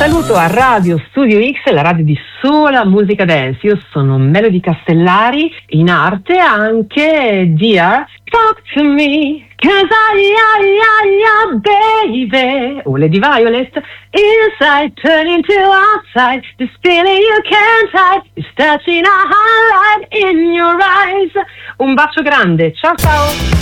saluto a Radio Studio X, la radio di sola musica dance. Io sono Melody Castellari, in arte anche Dear Talk to Me, 'cause baby, o Lady Violet, inside turning to outside, this feeling you can't hide, is touching a highlight in your eyes. Un bacio grande, ciao ciao!